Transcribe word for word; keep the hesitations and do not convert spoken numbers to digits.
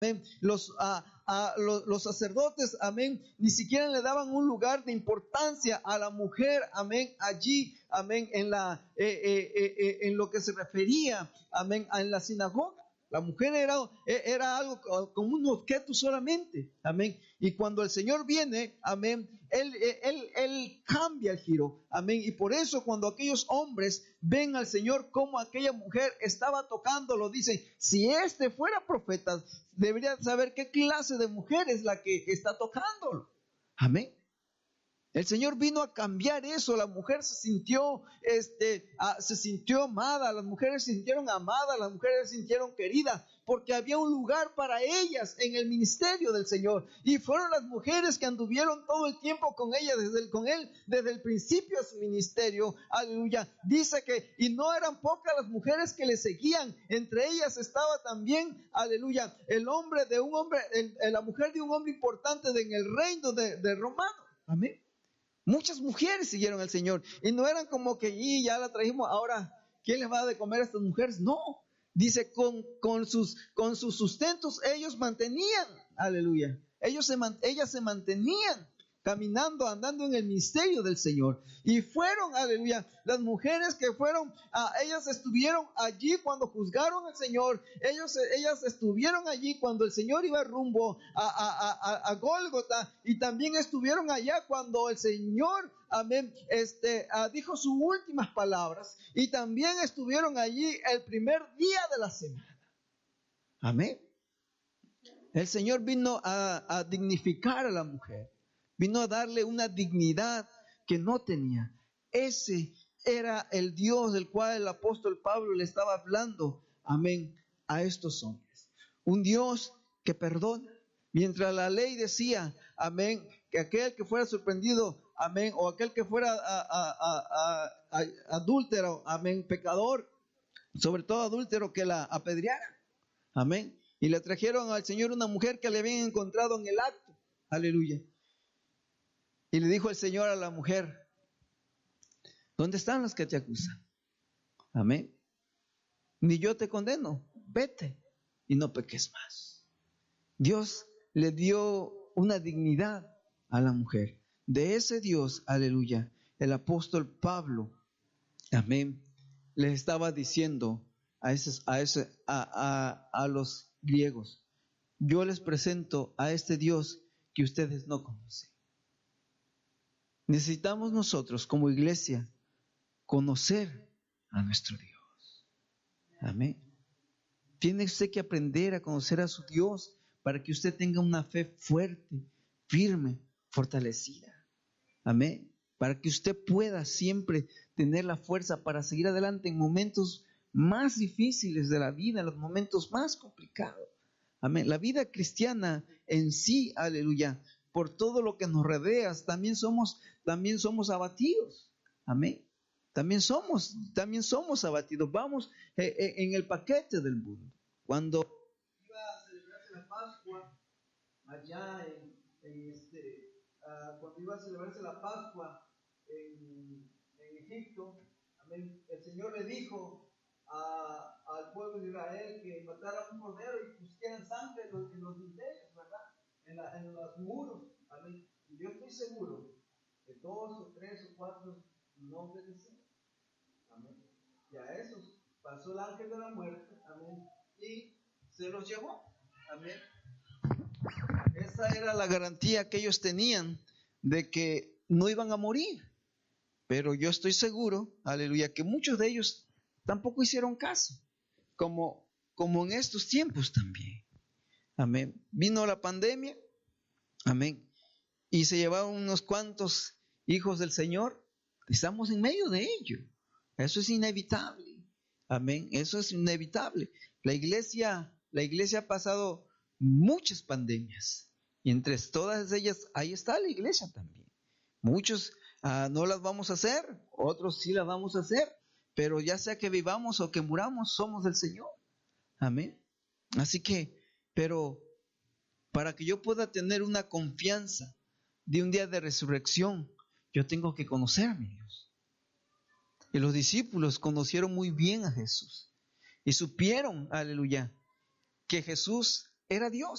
Amén. Los, a, a, los, los sacerdotes, amén, ni siquiera le daban un lugar de importancia a la mujer, amén, allí, amén, en, la, eh, eh, eh, en lo que se refería, amén, en la sinagoga. La mujer era, era algo como un objeto solamente, amén. Y cuando el Señor viene, amén, Él, él, él cambia el giro, amén. Y por eso cuando aquellos hombres ven al Señor como aquella mujer estaba tocándolo, dicen, si este fuera profeta, debería saber qué clase de mujer es la que está tocándolo, amén. El Señor vino a cambiar eso. La mujer se sintió, este, ah, se sintió amada. Las mujeres se sintieron amadas. Las mujeres se sintieron queridas porque había un lugar para ellas en el ministerio del Señor. Y fueron las mujeres que anduvieron todo el tiempo con ella, desde el, con él, desde el principio de su ministerio. Aleluya. Dice que, y no eran pocas las mujeres que le seguían. Entre ellas estaba también, aleluya, el hombre de un hombre, el, la mujer de un hombre importante de, en el reino de, de Romano. Amén. Muchas mujeres siguieron al Señor y no eran como que y ya la trajimos, ahora ¿quién les va a de comer a estas mujeres? No, dice con, con, sus, con sus sustentos ellos mantenían, aleluya, ellos se, ellas se mantenían caminando, andando en el ministerio del Señor. Y fueron, aleluya, las mujeres que fueron, ah, ellas estuvieron allí cuando juzgaron al Señor. Ellos, ellas estuvieron allí cuando el Señor iba rumbo a, a, a, a Gólgota. Y también estuvieron allá cuando el Señor, amén, este, ah, dijo sus últimas palabras. Y también estuvieron allí el primer día de la semana. Amén. El Señor vino a, a dignificar a la mujer. Vino a darle una dignidad que no tenía. Ese era el Dios del cual el apóstol Pablo le estaba hablando, amén, a estos hombres. Un Dios que perdona. Mientras la ley decía, amén, que aquel que fuera sorprendido, amén, o aquel que fuera a, a, a, a, adúltero, amén, pecador, sobre todo adúltero, que la apedreara. Amén. Y le trajeron al Señor una mujer que le habían encontrado en el acto. Aleluya. Y le dijo el Señor a la mujer, ¿dónde están los que te acusan? Amén. Ni yo te condeno, vete y no peques más. Dios le dio una dignidad a la mujer. De ese Dios, aleluya, el apóstol Pablo, amén, le estaba diciendo a, esos, a, ese, a, a, a los griegos, yo les presento a este Dios que ustedes no conocen. Necesitamos nosotros como iglesia conocer a nuestro Dios. Amén. Tiene usted que aprender a conocer a su Dios para que usted tenga una fe fuerte, firme, fortalecida. Amén. Para que usted pueda siempre tener la fuerza para seguir adelante en momentos más difíciles de la vida, en los momentos más complicados. Amén. La vida cristiana en sí, aleluya, por todo lo que nos rodea, también somos, también somos abatidos. Amén. También somos, también somos abatidos. Vamos eh, eh, en el paquete del mundo. Cuando iba a celebrarse la Pascua, allá en, en este, uh, cuando iba a celebrarse la Pascua en, en Egipto, amén, el Señor le dijo a, al pueblo de Israel que mataran un cordero y pusieran sangre en los, en los dinteles, ¿verdad? En, la, en los muros, amén. Y yo estoy seguro que dos o tres o cuatro no obedecieron, amén. Y a esos pasó el ángel de la muerte, amén, y se los llevó, amén. Esa era la garantía que ellos tenían de que no iban a morir. Pero yo estoy seguro, aleluya, que muchos de ellos tampoco hicieron caso, como, como en estos tiempos también. Amén. Vino la pandemia, amén, y se llevaron unos cuantos hijos del Señor. Estamos en medio de ello. Eso es inevitable. Amén. Eso es inevitable. La iglesia, la iglesia ha pasado muchas pandemias. Y entre todas ellas, ahí está la iglesia también. Muchos uh, no las vamos a hacer, otros sí las vamos a hacer. Pero ya sea que vivamos o que muramos, somos del Señor. Amén. Así que, pero para que yo pueda tener una confianza de un día de resurrección, yo tengo que conocer a mi Dios. Y los discípulos conocieron muy bien a Jesús. Y supieron, aleluya, que Jesús era Dios.